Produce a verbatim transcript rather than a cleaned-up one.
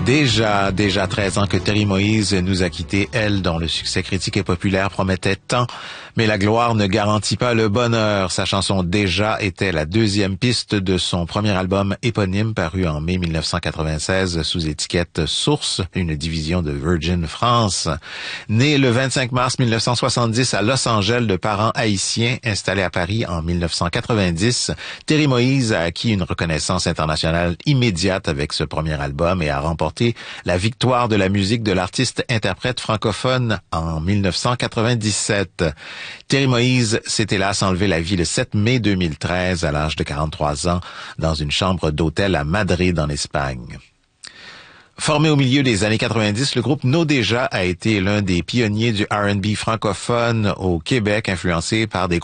Déjà, déjà treize ans que Terry Moïse nous a quittés, elle dont le succès critique et populaire promettait tant, mais la gloire ne garantit pas le bonheur. Sa chanson Déjà était la deuxième piste de son premier album éponyme paru en mai mille neuf cent quatre-vingt-seize sous étiquette Source, une division de Virgin France. Né le vingt-cinq mars mille neuf cent soixante-dix à Los Angeles de parents haïtiens installés à Paris en mille neuf cent quatre-vingt-dix, Terry Moïse a acquis une reconnaissance internationale immédiate avec ce premier album et a remporté la victoire de la musique de l'artiste-interprète francophone en mille neuf cent quatre-vingt-dix-sept. Terry Moïse s'est hélas enlevé la vie le sept mai deux mille treize à l'âge de quarante-trois ans dans une chambre d'hôtel à Madrid en Espagne. Formé au milieu des années quatre-vingt-dix, le groupe No Déjà a été l'un des pionniers du R and B francophone au Québec, influencé par des